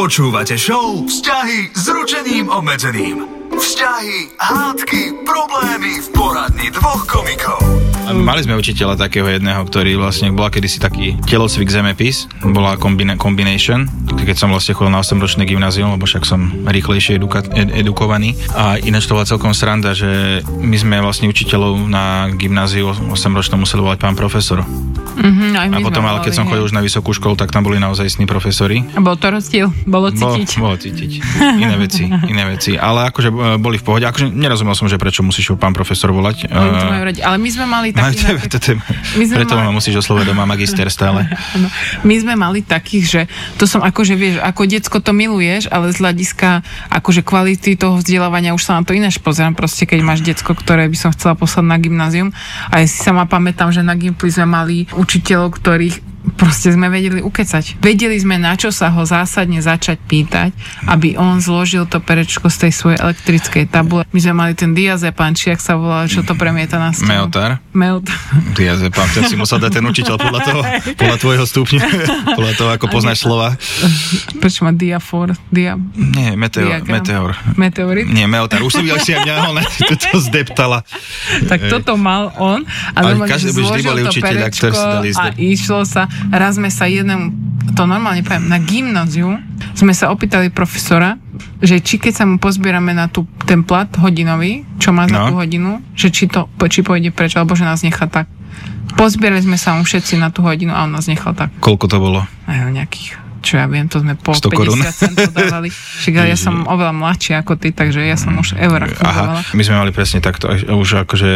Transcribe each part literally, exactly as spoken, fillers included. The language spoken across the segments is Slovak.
Počúvate show Vzťahy s ručením obmedzeným. Vzťahy, hádky, problémy v poradni dvoch komikov. Mali sme učiteľa takého jedného, ktorý vlastne bola kedysi taký telocvik zemepis, bola kombina- combination, keď som vlastne chodil na osemročné gymnázium, lebo však som rýchlejšie eduka- ed- edukovaný. A ináč to bola celkom sranda, že my sme vlastne učiteľov na gymnáziu osemročnom museli volať pán profesor. Mm-hmm, aj my a potom, ale keď som chodil už na vysokú školu, tak tam boli naozaj istní profesori. A bol to rozdiel? Bolo cítiť? Bolo, bolo cítiť. Iné veci, iné veci. Ale akože boli v pohode. Akože nerozumel som, že prečo musíš ho pán profesor volať. Uh, ale my sme mali takých... Preto ma musíš oslovať doma magister stále. My sme mali takých, že to som akože, vieš, ako decko to miluješ, ale z hľadiska akože kvality toho vzdelávania už sa na to ináč pozerám. Proste, keď máš decko, ktoré by som chcela poslať na gymnázium. A ja si sama pamätám, že na Gimply sme mali učiteľov, ktorých proste sme vedeli ukecať. Vedeli sme, na čo sa ho zásadne začať pýtať, aby on zložil to perečko z tej svojej elektrickej tabule. My sme mali ten diazepam, či jak sa volal, čo to premieta na stenu. Meotar? Meotar. Diazepam, to si musel dať ten učiteľ podľa toho, podľa tvojho stupňa, podľa toho, ako poznáš slova. Prečo má diafor? Dia... Nie, meteor. Meteor. Meteorit? Nie, Meotar. Už som videl si aj mňa, ona to zdeptala. Tak toto mal on. A každý by vždy boli učiteľa, ktorí si dali zdep. A išlo sa. Raz sme sa jednému, to normálne poviem, na gymnáziu sme sa opýtali profesora, že či keď sa mu pozbierame na tú, ten plat hodinový, čo má za no. tú hodinu, že či to či pôjde preč, alebo že nás nechá tak. Pozbierali sme sa mu všetci na tú hodinu a on nás nechal tak. Koľko to bolo? Aj nejakých, čo ja viem, to sme po päťdesiat centov dávali. Však ja som oveľa mladší ako ty, takže ja som už eurách fungovala. My sme mali presne takto, už akože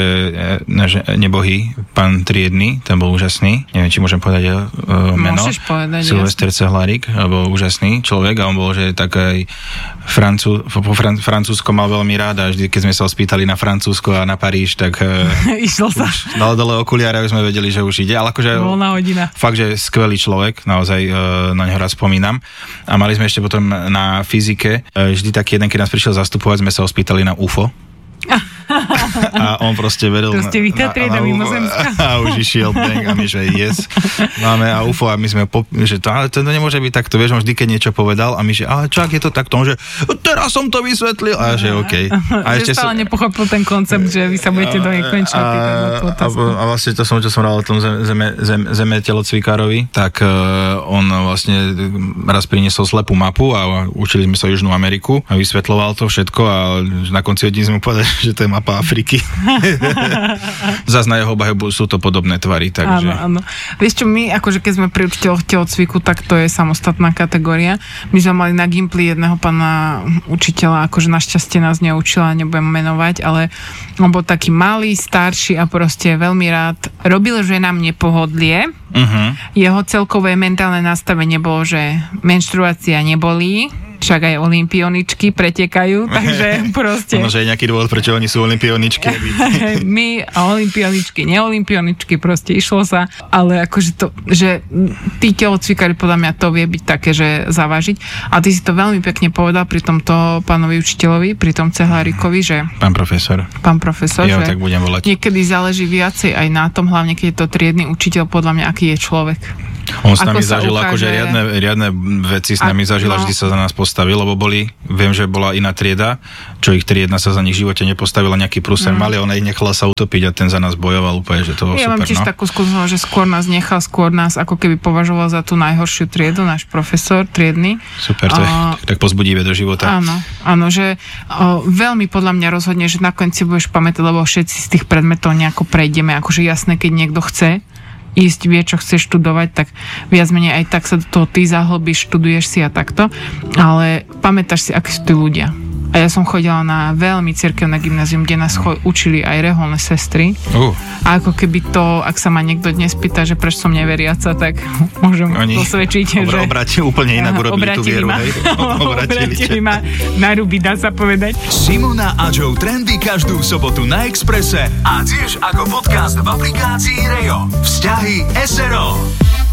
náš nebohý pán Triedny, ten bol úžasný. Neviem, či môžem povedať uh, meno. Môžeš povedať, Silvester Cehlárik, bol úžasný človek a on bol, že tak aj Francú, po fran, Francúzsko mal veľmi rád a vždy, keď sme sa ho spýtali na Francúzsko a na Paríž, tak išlo sa. Dal dole okuliare, aby sme vedeli, že už ide. Ale akože voľná hodina. Fakt, že skvelý človek, naozaj uh, na ňo raz spomínam. A mali sme ešte potom na fyzike, vždy taký jeden, keď nás prišiel zastupovať, sme sa ho spýtali na ú ef ó. A on proste vedel to ste vy tá trieda mimozemská. A už išiel bang a my, že yes, máme a ú ef ó a my sme, po, že to, ale to nemôže byť takto, vieš, on vždy, keď niečo povedal a my, že ale čak je to takto, on, že teraz som to vysvetlil a že okej. Okay. A že stále so... nepochopil ten koncept, že vy sa budete do nekonečna pýtať na tú otázku. A, a vlastne to som, čo som rád o tom zeme, zeme, zeme telocvikárovi, tak uh, on vlastne raz priniesol slepú mapu a učili sme sa Južnú Ameriku a vysvetľoval to všetko a na konci hodiny sme mu povedali, že to je mapa Afriky. Zas na jeho obahe sú to podobné tvary, takže... Áno, áno. Vieš čo, my, akože keď sme pri učiteľoch telocviku, tak to je samostatná kategória. My sme mali na Gimply jedného pána učiteľa, akože našťastie nás neučila, nebudem menovať, ale on bol taký malý, starší a proste veľmi rád robil, že nám nepohodlie. Uh-huh. Jeho celkové mentálne nastavenie bolo, že menštruácia nebolí, však aj olympioničky pretekajú, takže proste... Ono, že je nejaký dôvod, prečo oni sú olympioničky. My a olympioničky, neolympioničky, proste išlo sa, ale akože to, že tí telocvikári, podľa mňa to vie byť také, že zavážiť. A ty si to veľmi pekne povedal pri tomto pánovi učiteľovi, pri tom Cehlárikovi, že... Pán profesor. Pán profesor, ja že tak budem volať. Niekedy záleží viacej aj na tom, hlavne keď je to triedny učiteľ, podľa mňa, aký je človek. On s nami zažil ukáže... akože riadne, riadne veci s nami zažil, no. Vždy sa za nás postavil, lebo boli, viem, že bola iná trieda, čo ich triedna sa za nich v živote nepostavila, nejaký prúser mm. mali, ona ich nechala sa utopiť a ten za nás bojoval úplne, že to bolo ja super. Ja mám tiež no? takú skúsenosť, že skôr nás nechal, skôr nás ako keby považoval za tú najhoršiu triedu, náš profesor triedny. Super, to je a... tak pozbudivé do života. Áno, áno, že o, veľmi podľa mňa rozhodne, že nakoniec si budeš pamätať, lebo všetci z tých predmetov nejako prejdeme, akože jasné, keď niekto chce ísť, vie, čo chceš študovať, tak viac menej aj tak sa do toho ty zahlbíš, študuješ si a takto, ale pamätáš si, akí sú tí ľudia. A ja som chodila na veľmi cirkevné gymnázium, kde nás cho- učili aj reholné sestry. Uh. A ako keby to, ak sa ma niekto dnes pýta, že prečo som neveriaca, tak môžem Oni posvedčiť, obr- že... Obratili úplne inak urobili tú vieru. Ma, obratili, obratili ma na ruby, dá sa povedať. Simona a Joe trendy každú sobotu na Expresse a tiež ako podcast v aplikácii Rejo. Vzťahy es er o.